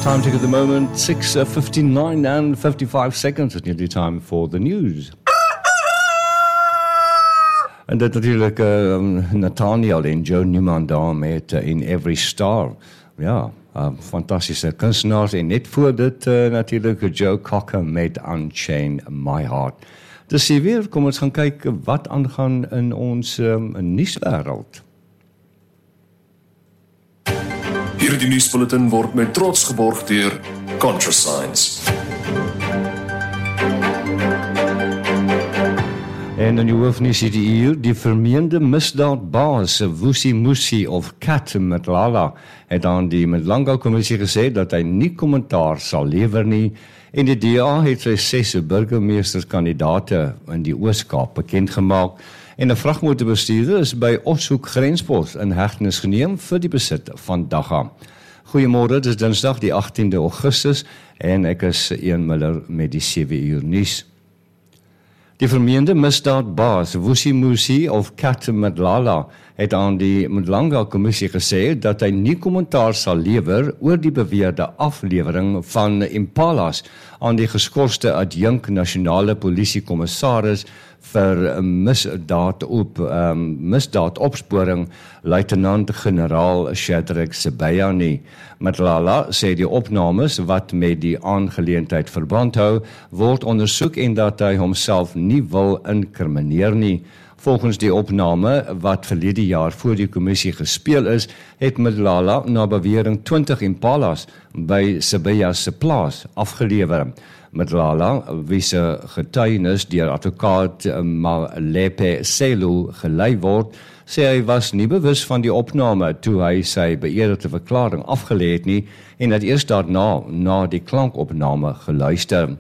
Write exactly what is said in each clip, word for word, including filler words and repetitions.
time check at the moment, six fifty-nine and fifty-five seconds. It's nearly time for the news. En dit natuurlijk uh, Nathaniel en Joe Newman daar met uh, In Every Star. Ja, uh, fantastische kunstenaars. En net voor dit uh, natuurlijk Joe Cocker met Unchain My Heart. Dus hier weer, kom ons gaan kijken wat aangaan in ons um, nuuswêreld. Hierdie nuusbulletin word met trots geborg deur ContraScience. En in die hoofnuus hier, die vermeende misdaadbaas Vusi Musi of Kat Matlala het aan die Mlanga-kommissie gesê dat hy nie kommentaar sal lewer nie. En die D A het sy ses burgemeesterskandidaate in die Oos-Kaap bekendgemaak. En 'n vragmotorbestuurder is by Oshoek Grenspos in hegtenis geneem vir die besit van dagga. Goeiemôre, dit is Dinsdag die agtiende Augustus en ek is Ian Miller met die sewe uur nuus. Die vermeende misdaadbaas Vusi Musi of Kat Matlala het aan die Mlanga-kommissie gesê dat hy nie kommentaar sal lewer oor die beweerde aflewering van Impalas aan die geskorste adjunk nasionale polisiekommissaris vir misdaad op um, misdaadopsporing luitenant-generaal Shadrack Sibayani. Matlala sê die opnames wat met die aangeleentheid verband hou word ondersoek en dat hy homself nie wil inkrimineer nie. Volgens die opname wat verlede jaar voor die kommissie gespeel is, het Matlala na bewering twintig Impalas by Sibaya se plaas afgelewer. Matlala, wie se getuienis deur advokaat Malepe Selu gelei word, sê hy was nie bewus van die opname toe hy sy beëdigde verklaring afgelê het nie en het eers daarna na die klankopname geluister.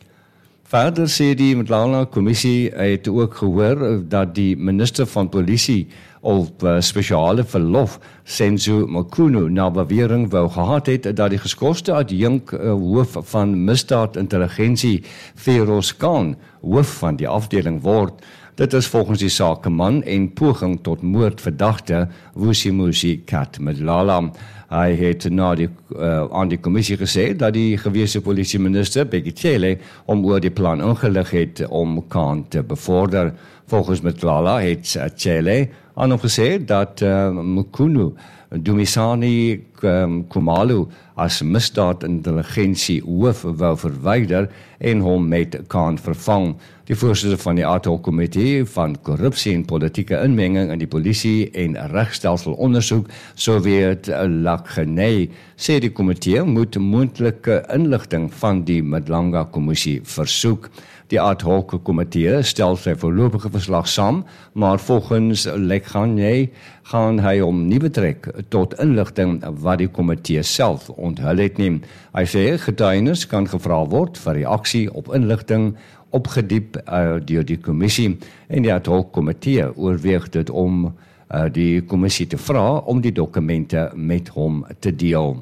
Verder sê die Mlanga-kommissie het ook gehoor dat die minister van polisie op uh, spesiale verlof, Senzo Makunu, na bewering wou gehad het dat die geskorste adjunk uh, hoof van misdaadintelligensie, Feroz Khan, hoof van die afdeling word. Dit is volgens die sakeman en poging tot moord verdagte Vusi Musi Kat Matlala. Hy het na die, uh, aan die kommissie gesê dat die gewese polisieminister Bheki Cele om oor die plan ingelig het om Khan te bevorder. Volgens Matlala het Cele aan hom gesê dat uh, Mukunu Dumisani um, Kumalu as misdaadintelligensie hoof wou verwyder en hom met Khan vervang. Die voorsitter van die ad hoc komitee van korrupsie en politieke inmenging in die polisie en regstelsel ondersoek, Soviet Lakgenei, sê die komitee moet moontlike inligting van die Mlanga-kommissie versoek. Die ad hoc komitee stel sy voorlopige verslag saam, maar volgens Lakgenei gaan hy hom nie betrek tot inligting wat die komitee self onthul het nie. Hy sê getuienis kan gevra word vir reaksie op inligting opgediep uh, deur die kommissie en die ad hoc komitee oorweeg dit om uh, die kommissie te vra om die dokumente met hom te deel.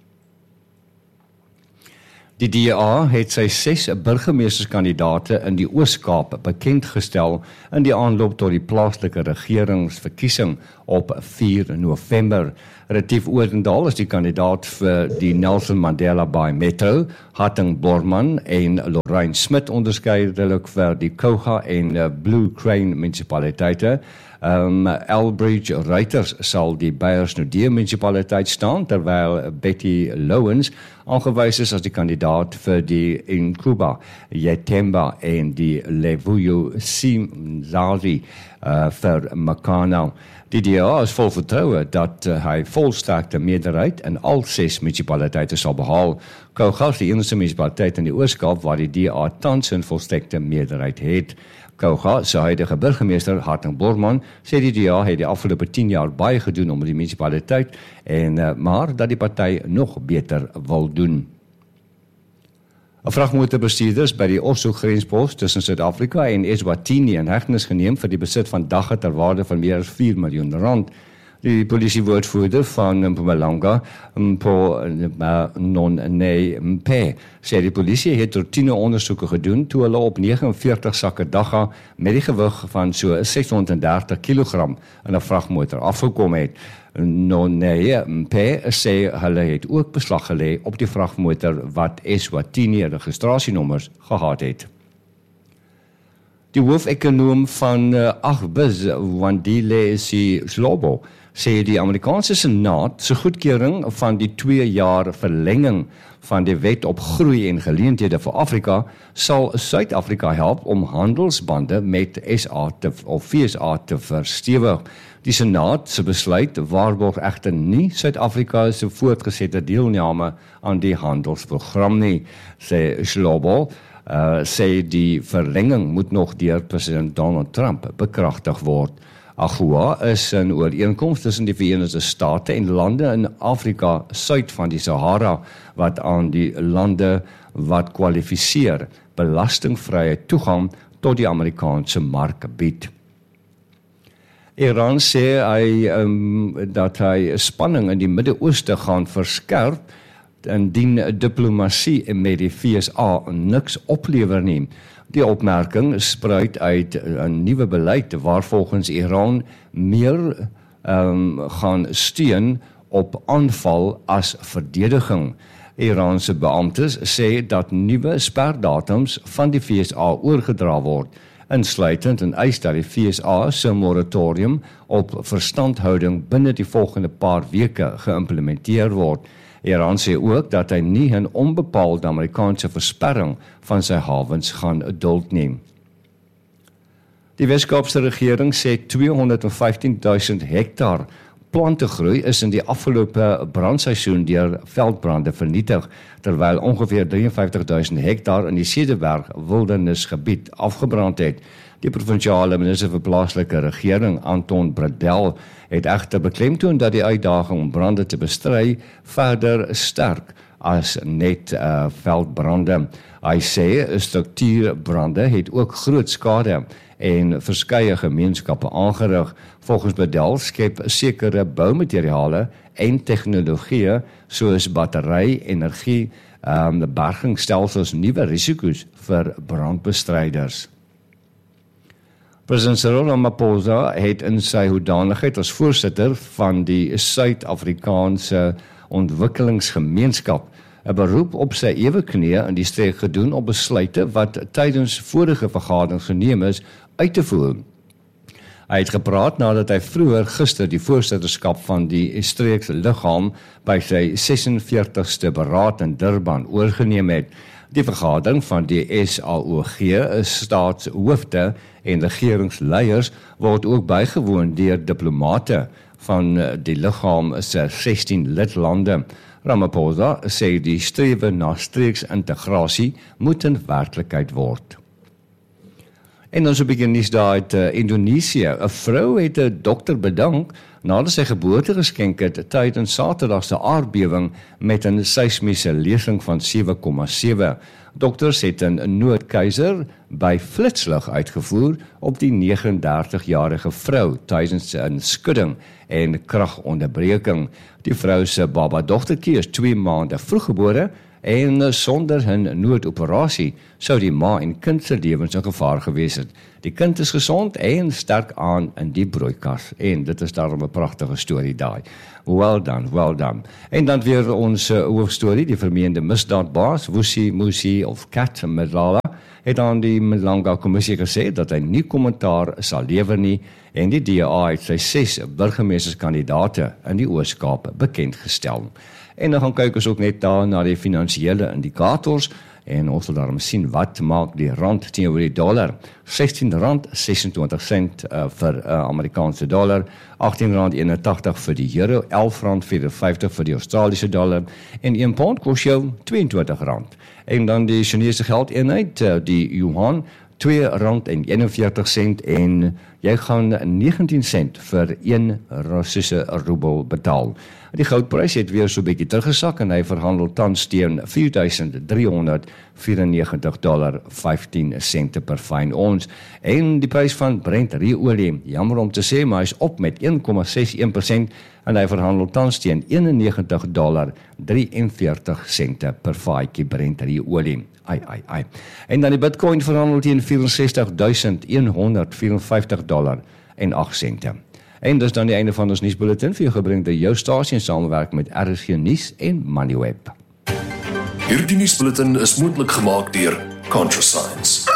Die D A het sy ses burgemeesterskandidaate in die Oos-Kaap bekendgestel in die aanloop tot die plaaslike regeringsverkiesing op vier November. Retief Odendaal is die kandidaat vir die Nelson Mandela Bay Metro, Hatting Borman en Lorraine Smit onderskeidelik vir die Kouga en Blue Crane munisipaliteite. Um, Elbridge Reuters sal die Beyersnodde munisipaliteit staan, terwyl Betty Lowens aangewys is as die kandidaat vir die Inkuba, Yetemba en die Levuyo Simzali uh, vir Makana. Die D A is vol vertroue dat uh, hy volsterkte meerderheid in al ses munisipaliteite sal behaal. Kouga is die enigste munisipaliteit in die Oos-Kaap waar die D A tans 'n volstrekte meerderheid het. Kouga se huidige burgemeester Hatting Borman sê die D A het die afgelope tien jaar baie gedoen om die munisipaliteit en uh, maar dat die party nog beter wil doen. 'n Vragmotorbestuurder by die Oshoek Grenspos tussen Suid-Afrika en Eswatini in hegtenis geneem vir die besit van dagga ter waarde van meer as vier miljoen rand. Die polisiewoordvoerder van Mpumalanga, Mpho Nonene, sê die polisie het routine ondersoeke gedoen toe hulle op negenenveertig sakke dagga met die gewig van so seshonderddertig kilogram in 'n vragmotor afgekom het. Nonye Mpe sê hulle het ook beslag gelê op die vragmotor wat Eswatini registrasienommers gehad het. Die hoofekonoom van uh, Agbus, Wandile Slobo, sê die Amerikaanse Senaat se goedkeuring van die twee jaar verlenging van die wet op groei en geleenthede vir Afrika sal Suid-Afrika help om handelsbande met S A te, of V S A te verstewig. Die Senaat se besluit waarborg egter nie Suid-Afrika se voortgesette deelname aan die handelsprogram nie, sê Slobo. Uh, sê die verlenging moet nog deur president Donald Trump bekragtig word. AGOA is 'n ooreenkoms tussen die Verenigde State en lande in Afrika suid van die Sahara wat aan die lande wat kwalifiseer belastingvrye toegang tot die Amerikaanse mark bied. Iran sê hy um, dat hy spanning in die Midde-Ooste gaan verskerp indien diplomatie met die V S A niks oplewer nie. Die opmerking spruit uit 'n nuwe beleid waar volgens Iran meer um, gaan steun op aanval as verdediging. Iraanse beamptes sê dat nuwe sperdatums van die V S A oorgedra word, insluitend en eis dat die V S A se moratorium op verstandhouding binne die volgende paar weke geïmplementeer word. Iran sê ook dat hy nie 'n onbepaalde Amerikaanse versperring van sy hawens gaan duld neem. Die Weskaapse regering sê tweehonderdvyftien duisend hektaar plantegroei is in die afgelope brandseisoen deur veldbrande vernietig, terwyl ongeveer drieënvyftig duisend hektaar in die Cederberg wildernisgebied afgebrand het. Die provinsiale minister vir plaaslike regering, Anton Bradel, het egter beklemtoon dat die uitdaging om brande te bestry verder sterk as net uh, veldbrande. Hy sê struktuurbrande het ook groot skade en verskeie gemeenskappe aangerig. Volgens Bradel skep sekere boumateriale en tegnologieë soos battery, energie, um, bergingsstelsels nuwe risiko's vir brandbestryders. President Cyril Ramaphosa het in sy hoedanigheid as voorsitter van die Suid-Afrikaanse Ontwikkelingsgemeenskap 'n beroep op sy ewe knie in die streek gedoen op besluite wat tydens vorige vergaderings geneem is uit te voer. Hy het gepraat nadat hy vroeër gister die voorsitterskap van die streeksliggaam by sy sesenveertigste beraad in Durban oorgeneem het. Die vergadering van die S A O G, staatshoofde en regeringsleiers word ook bygewoon deur diplomate van die liggaam se sestien lidlande. Ramaphosa sê die strewe na streeksintegrasie moet 'n werklikheid word. En dan so begin nuus daar uit uh, Indonesië. 'n Vrou het 'n dokter bedank nadat sy geboorte geskenk het tydens Saterdag se aardbewing met 'n seismiese lesing van sewe komma sewe. Dokters het 'n noodkeiser by flitslig uitgevoer op die negentig jarige vrou tydens 'n skudding en kragonderbreking. Die vrou se baba dogtertjie is twee maande vroeggebore en sonder 'n noodoperasie sou die ma en kind se lewens in gevaar gewees het. Die kind is gesond en sterk aan in die broeikas en dit is daarom 'n pragtige storie daai. Well done, well done. En dan weer ons uh, hoofstorie, die vermeende misdaadbaas, Vusi Musi of Kat Medlala, het aan die Mlanga Kommissie gesê dat hy nie kommentaar sal lewer nie en die D A het sy ses burgemeesterskandidaate in die Oos-Kaap bekend gestel. En dan gaan kyk ons ook net daar na die finansiële indikators en ons sal daarom sien wat maak die rand teenoor die dollar. sestien rand sesentwintig sent uh, vir uh, Amerikaanse dollar, agttien rand eenentagtig vir die euro, elf rand vyfenvyftig vir die Australiese dollar en een pond kos jou tweeëntwintig rand. En dan die Chinese geldeenheid, uh, die yuan, twee rand en eenenveertig sent en jy gaan negentien sent vir een Russiese roebel betaal. Die goudprys het weer so 'n bietjie teruggesak en hy verhandel tans teen vier duisend driehonderd vyfennegentig dollar vyftien sente per fyn ons. En die prys van Brent ruolie, jammer om te sê, maar hy is op met een komma ses een persent en hy verhandel tans teen eenennegentig dollar drieënveertig sente per vatjie Brent ruolie. Ai, ai, ai. En dan die Bitcoin verhandel teen vyf ses duisend honderdvierenvyftig dollar en agt sente. En dis dan die einde van ons nuusbulletin vir jou gebring deur jou stasie in samewerking met R S G Nuus en Moneyweb. Hierdie nuusbulletin is moontlik gemaak deur ContraScience.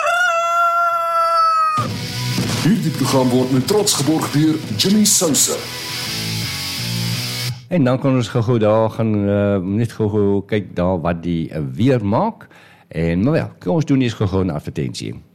Hierdie program word met trots geborg deur Jimmy Sousa. En dan kan ons gou daar gaan uh, net gou kyk daar wat die uh, weer maak. En maar wel, kom ons doen eens gou 'n advertensie.